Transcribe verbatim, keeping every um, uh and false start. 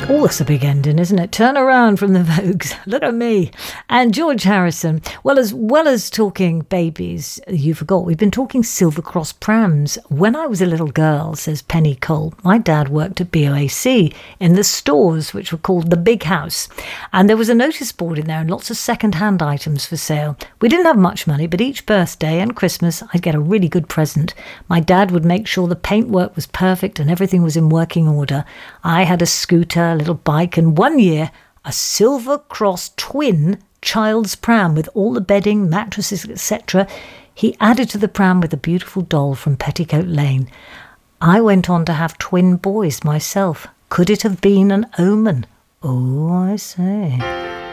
Oh, that's a big ending, isn't it? Turn around from the Vogues. Look at me. And George Harrison. Well, as well as talking babies, you forgot, we've been talking Silver Cross prams. When I was a little girl, says Penny Cole, my dad worked at B O A C in the stores, which were called the Big House. And there was a notice board in there and lots of second-hand items for sale. We didn't have much money, but each birthday and Christmas, I'd get a really good present. My dad would make sure the paintwork was perfect and everything was in working order. I had a scooter, little bike, and one year a Silver Cross twin child's pram with all the bedding, mattresses, et cetera. He added to the pram with a beautiful doll from Petticoat Lane. I went on to have twin boys myself. Could it have been an omen? Oh, I say.